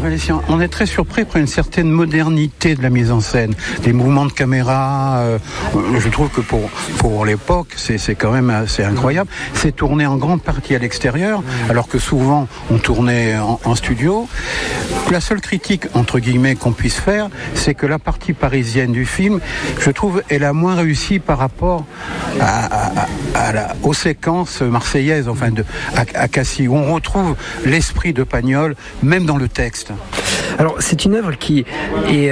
on est très surpris par une certaine modernité de la mise en scène, des mouvements de caméra. Je trouve que pour l'époque, c'est quand même assez incroyable. C'est tourné en grande partie à l'extérieur, alors que souvent on tournait en studio. La seule critique, entre guillemets, qu'on puisse faire, c'est que la partie parisienne du film, je trouve, est la moins réussie par rapport aux séquences marseillaises, enfin à Cassis, où on retrouve l'esprit de Pagnol, même dans le texte. Alors, c'est une œuvre qui est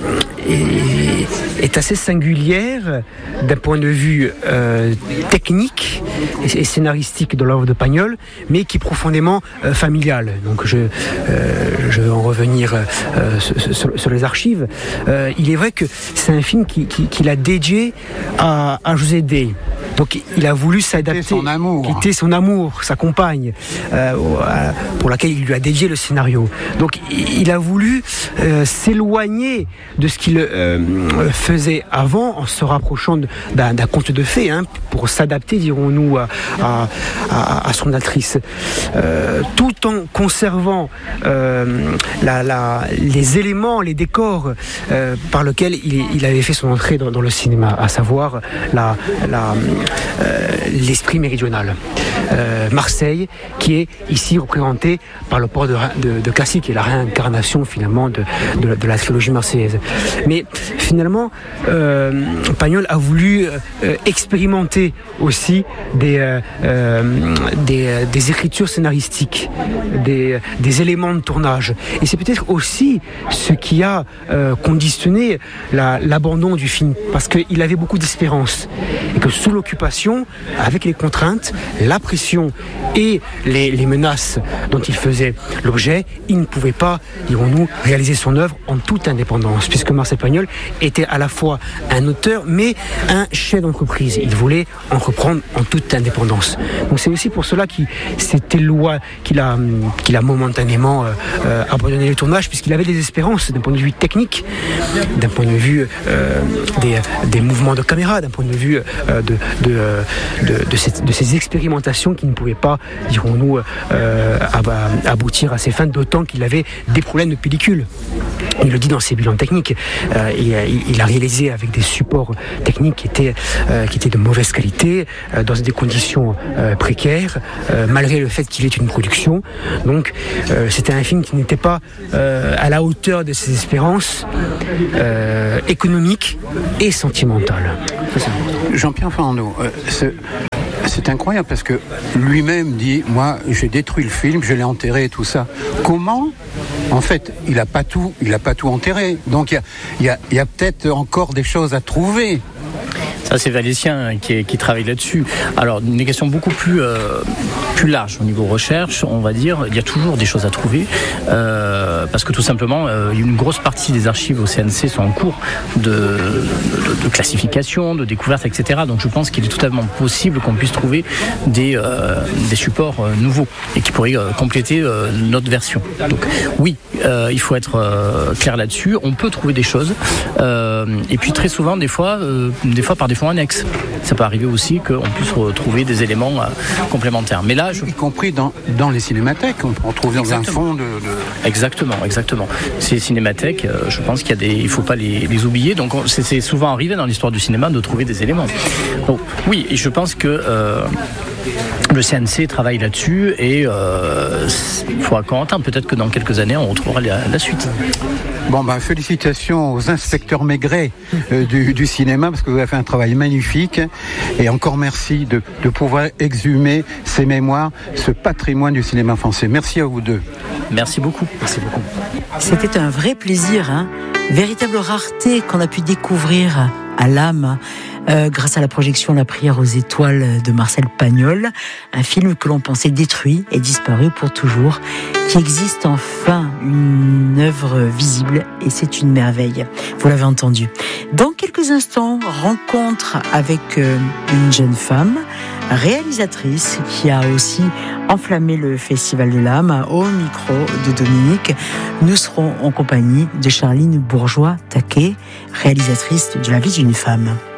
assez singulière d'un point de vue technique et scénaristique de l'œuvre de Pagnol, mais qui est profondément familiale. Donc, je vais en revenir sur les archives. Il est vrai que c'est un film qu'il a dédié à José Day. Donc il a voulu s'adapter, quitter son amour, sa compagne, pour laquelle il lui a dédié le scénario. Donc il a voulu s'éloigner de ce qu'il faisait avant, en se rapprochant d'un conte de fées, pour s'adapter, dirons-nous, à son actrice, tout en conservant les éléments, les décors par lesquels il avait fait son entrée dans le cinéma, à savoir l'esprit méridional. Marseille, qui est ici représenté par le port de Cassis, qui est la réincarnation finalement de la trilogie marseillaise. Mais finalement, Pagnol a voulu expérimenter aussi des écritures scénaristiques, des éléments de tournage. Et c'est peut-être aussi ce qui a conditionné l'abandon du film, parce qu'il avait beaucoup d'espérance, et que sous l'occupation, avec les contraintes, la pression et les menaces dont il faisait l'objet, il ne pouvait pas, dirons-nous, réaliser son œuvre en toute indépendance, puisque Marcel Pagnol était à la fois un auteur, mais un chef d'entreprise. Il voulait en reprendre en toute indépendance. Donc c'est aussi pour cela qu'il a momentanément abandonné le tournage, puisqu'il avait des espérances d'un point de vue technique, d'un point de vue des mouvements de caméra, d'un point de vue de ces expérimentations qui ne pouvaient pas, dirons-nous, aboutir à ses fins, d'autant qu'il avait des problèmes de pellicule. Il le dit dans ses bilans techniques. Il a réalisé avec des supports techniques qui étaient de mauvaise qualité, dans des conditions précaires, malgré le fait qu'il ait une production. Donc, c'était un film qui n'était pas à la hauteur de ses espérances économiques et sentimentales. Jean-Pierre Farandou, c'est incroyable parce que lui-même dit, moi j'ai détruit le film, je l'ai enterré et tout ça. Comment ? En fait, il n'a pas tout enterré. Donc il y a peut-être encore des choses à trouver. Ça, c'est Valétien qui travaille là-dessus. Alors, une question beaucoup plus large au niveau recherche, on va dire. Il y a toujours des choses à trouver, parce que tout simplement, une grosse partie des archives au CNC sont en cours de classification, de découverte, etc. Donc, je pense qu'il est totalement possible qu'on puisse trouver des supports nouveaux et qui pourraient compléter notre version. Donc, oui, il faut être clair là-dessus. On peut trouver des choses, et puis très souvent, des fois par défaut annexes. Ça peut arriver aussi qu'on puisse retrouver des éléments complémentaires. Mais là, y compris dans les cinémathèques, on peut en trouver dans un fond de... Exactement. Ces cinémathèques, je pense il ne faut pas les oublier. Donc, c'est souvent arrivé dans l'histoire du cinéma de trouver des éléments. Donc, oui, et je pense que le CNC travaille là-dessus et il faudra qu'on entende. Peut-être que dans quelques années, on retrouvera la suite. Bon, félicitations aux inspecteurs Maigret du cinéma, parce que vous avez fait un travail magnifique. Et encore merci de pouvoir exhumer ces mémoires, ce patrimoine du cinéma français. Merci à vous deux. Merci beaucoup. C'était un vrai plaisir, véritable rareté qu'on a pu découvrir à l'âme. Grâce à la projection La prière aux étoiles de Marcel Pagnol, un film que l'on pensait détruit et disparu pour toujours, qui existe enfin, une œuvre visible, et c'est une merveille. Vous l'avez entendu. Dans quelques instants, rencontre avec une jeune femme, réalisatrice, qui a aussi enflammé le Festival de l'âme au micro de Dominique. Nous serons en compagnie de Charline Bourgeois-Taquet, réalisatrice de La vie d'une femme.